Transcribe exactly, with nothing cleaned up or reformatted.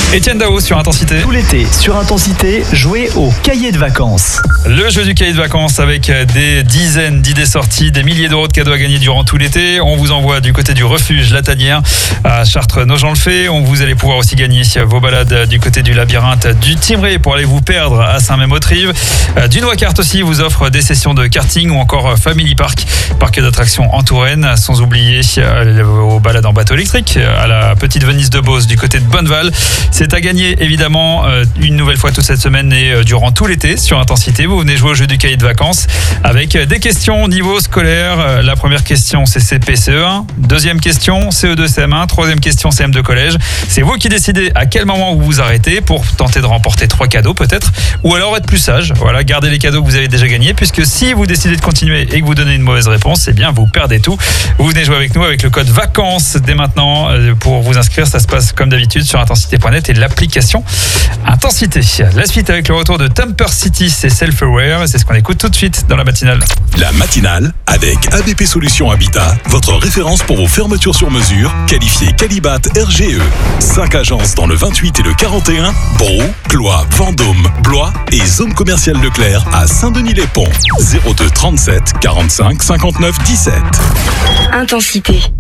Étienne Dao sur Intensité. Tout l'été, sur Intensité, jouez au cahier de vacances. Le jeu du cahier de vacances avec des dizaines d'idées sorties, des milliers d'euros de cadeaux à gagner durant tout l'été. On vous envoie du côté du refuge La Tanière à Chartres-Nogent-le-Fait. On vous allez pouvoir aussi gagner vos balades du côté du labyrinthe du Timeray pour aller vous perdre à Saint-Mémautrive. Du Noix-Carte aussi vous offre des sessions de karting ou encore Family Park, parc d'attractions en Touraine. Sans oublier vos balades en bateau électrique à la petite Venise de Beauce du côté de Bonneval. C'est à gagner évidemment une nouvelle fois toute cette semaine et durant tout l'été sur Intensité. Vous venez jouer au jeu du cahier de vacances avec des questions au niveau scolaire. La première question c'est C P C E un, deuxième question C E deux C M un, troisième question C M deux collège. C'est vous qui décidez à quel moment vous vous arrêtez pour tenter de remporter trois cadeaux peut-être, ou alors être plus sage. Voilà, gardez les cadeaux que vous avez déjà gagnés, puisque si vous décidez de continuer et que vous donnez une mauvaise réponse, eh bien vous perdez tout. Vous venez jouer avec nous avec le code vacances dès maintenant. Pour vous inscrire, ça se passe comme d'habitude sur intensité point net et l'application Intensité. La suite avec le retour de Temper City, c'est Self-Aware, c'est ce qu'on écoute tout de suite dans la matinale. La matinale avec A B P Solutions Habitat, votre référence pour vos fermetures sur mesure, qualifiée Qualibat R G E. Cinq agences dans le vingt-huit et le quarante et un, Brou, Cloix, Vendôme, Blois et zone commerciale Leclerc à Saint-Denis-les-Ponts. zéro deux trente-sept quarante-cinq cinquante-neuf dix-sept. Intensité.